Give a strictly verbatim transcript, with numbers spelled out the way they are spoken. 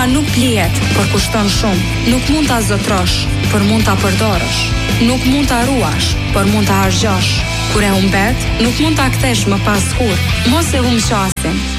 Puna nuk blihet, por kushton shumë. Nuk mund ta zotrosh, por mund ta përdorësh. Nuk mund ta ruash, por mund ta harxhosh. Kur e humbet, nuk mund ta kthesh më pas kur. Mos e humb qasin.